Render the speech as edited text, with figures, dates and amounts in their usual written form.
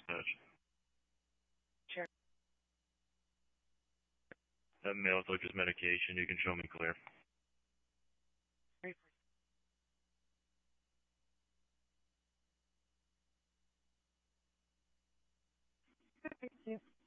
Sure. That male took his medication. You can show me clear. Thank you.